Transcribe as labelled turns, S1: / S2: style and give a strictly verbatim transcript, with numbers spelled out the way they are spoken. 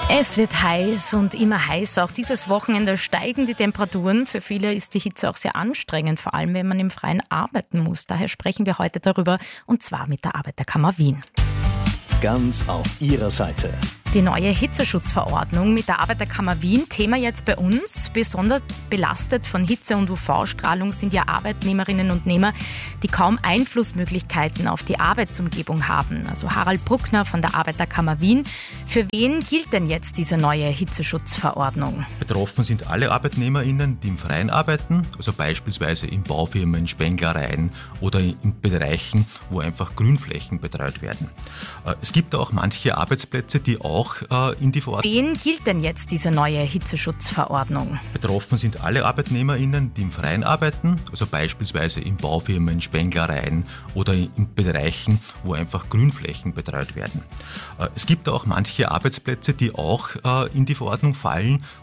S1: Es wird heiß und immer heißer. Auch dieses Wochenende steigen die Temperaturen. Für viele ist die Hitze auch sehr anstrengend, vor allem wenn man im Freien arbeiten muss. Daher sprechen wir heute darüber, und zwar mit der Arbeiterkammer Wien.
S2: Ganz auf ihrer Seite.
S1: Die neue Hitzeschutzverordnung mit der Arbeiterkammer Wien. Thema jetzt bei uns. Besonders belastet von Hitze und U V-Strahlung sind ja Arbeitnehmerinnen und Nehmer, die kaum Einflussmöglichkeiten auf die Arbeitsumgebung haben. Also Harald Bruckner von der Arbeiterkammer Wien. Für wen gilt denn jetzt diese neue Hitzeschutzverordnung?
S3: Betroffen sind alle ArbeitnehmerInnen, die im Freien arbeiten, also beispielsweise in Baufirmen, Spenglereien oder in Bereichen, wo einfach Grünflächen betreut werden. Es gibt auch manche Arbeitsplätze, die auch in die Verordnung.
S1: Wen gilt denn jetzt diese neue Hitzeschutzverordnung?
S3: Betroffen sind alle ArbeitnehmerInnen, die im Freien arbeiten, also beispielsweise in Baufirmen, Spenglereien oder in Bereichen, wo einfach Grünflächen betreut werden. Es gibt auch manche Arbeitsplätze, die auch in die Verordnung fallen,